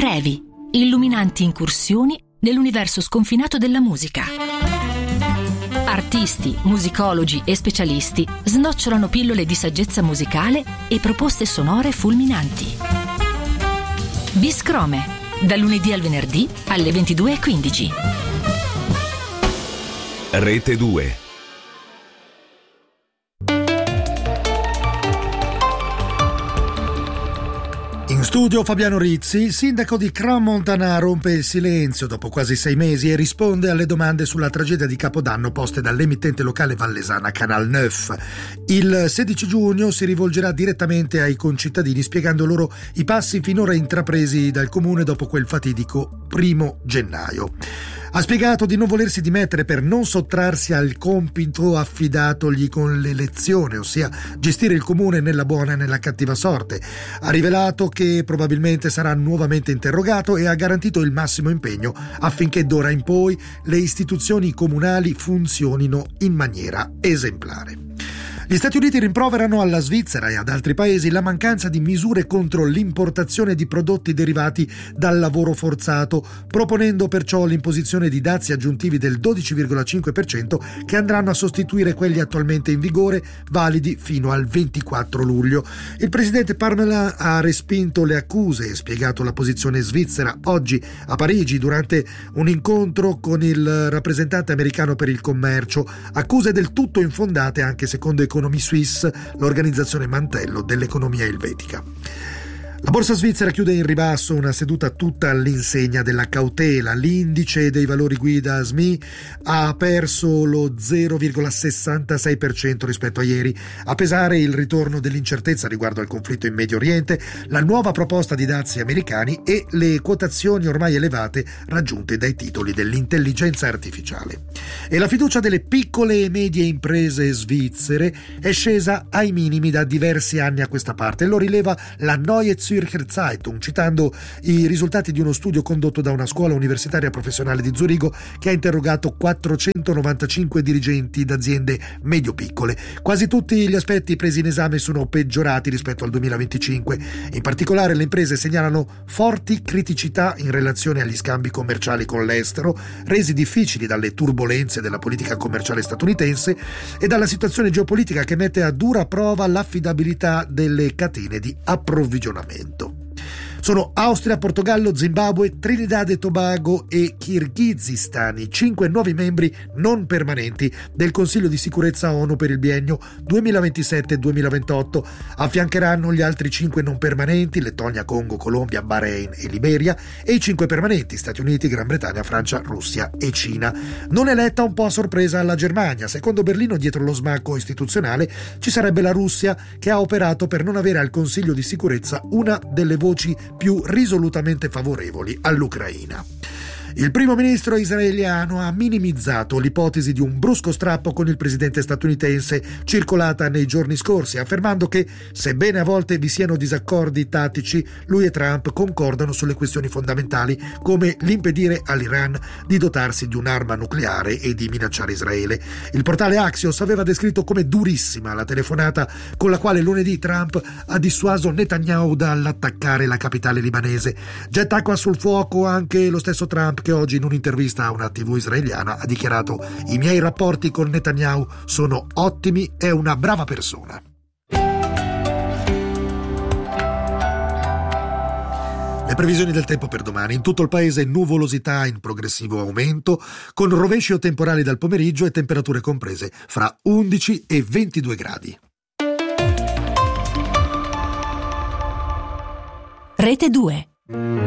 Brevi, illuminanti incursioni nell'universo sconfinato della musica. Artisti, musicologi e specialisti snocciolano pillole di saggezza musicale e proposte sonore fulminanti. Biscrome, dal lunedì al venerdì alle 22:15. Rete 2. In studio Fabiano Rizzi. Il sindaco di Crans-Montana rompe il silenzio dopo quasi 6 mesi e risponde alle domande sulla tragedia di Capodanno poste dall'emittente locale vallesana Canal 9. Il 16 giugno si rivolgerà direttamente ai concittadini spiegando loro i passi finora intrapresi dal comune dopo quel fatidico 1 gennaio. Ha spiegato di non volersi dimettere per non sottrarsi al compito affidatogli con l'elezione, ossia gestire il comune nella buona e nella cattiva sorte. Ha rivelato che probabilmente sarà nuovamente interrogato e ha garantito il massimo impegno affinché d'ora in poi le istituzioni comunali funzionino in maniera esemplare. Gli Stati Uniti rimproverano alla Svizzera e ad altri paesi la mancanza di misure contro l'importazione di prodotti derivati dal lavoro forzato, proponendo perciò l'imposizione di dazi aggiuntivi del 12,5% che andranno a sostituire quelli attualmente in vigore, validi fino al 24 luglio. Il presidente Parmelin ha respinto le accuse e spiegato la posizione svizzera oggi a Parigi durante un incontro con il rappresentante americano per il commercio, accuse del tutto infondate anche secondo Economie Suisse, l'organizzazione mantello dell'economia elvetica. La borsa svizzera chiude in ribasso una seduta tutta all'insegna della cautela. L'indice dei valori guida SMI ha perso lo 0,66% rispetto a ieri. A pesare il ritorno dell'incertezza riguardo al conflitto in Medio Oriente, la nuova proposta di dazi americani e le quotazioni ormai elevate raggiunte dai titoli dell'intelligenza artificiale. E la fiducia delle piccole e medie imprese svizzere è scesa ai minimi da diversi anni a questa parte. Lo rileva la Neue Zürcher Zeitung, citando i risultati di uno studio condotto da una scuola universitaria professionale di Zurigo che ha interrogato 495 dirigenti d'aziende medio-piccole. Quasi tutti gli aspetti presi in esame sono peggiorati rispetto al 2025. In particolare le imprese segnalano forti criticità in relazione agli scambi commerciali con l'estero, resi difficili dalle turbolenze della politica commerciale statunitense e dalla situazione geopolitica che mette a dura prova l'affidabilità delle catene di approvvigionamento. Sono Austria, Portogallo, Zimbabwe, Trinidad e Tobago e Kirghizistan i 5 nuovi membri non permanenti del Consiglio di sicurezza ONU per il biennio 2027-2028. Affiancheranno gli altri 5 non permanenti, Lettonia, Congo, Colombia, Bahrain e Liberia, e i 5 permanenti, Stati Uniti, Gran Bretagna, Francia, Russia e Cina. Non eletta un po' a sorpresa la Germania. Secondo Berlino, dietro lo smacco istituzionale ci sarebbe la Russia, che ha operato per non avere al Consiglio di sicurezza una delle voci più risolutamente favorevoli all'Ucraina. Il primo ministro israeliano ha minimizzato l'ipotesi di un brusco strappo con il presidente statunitense circolata nei giorni scorsi, affermando che, sebbene a volte vi siano disaccordi tattici, lui e Trump concordano sulle questioni fondamentali, come l'impedire all'Iran di dotarsi di un'arma nucleare e di minacciare Israele. Il portale Axios aveva descritto come durissima la telefonata con la quale lunedì Trump ha dissuaso Netanyahu dall'attaccare la capitale libanese. Getta acqua sul fuoco anche lo stesso Trump, che oggi in un'intervista a una TV israeliana ha dichiarato: «I miei rapporti con Netanyahu sono ottimi, è una brava persona». Le previsioni del tempo per domani: in tutto il paese nuvolosità in progressivo aumento, con rovesci o temporali dal pomeriggio e temperature comprese fra 11 e 22 gradi. Rete 2.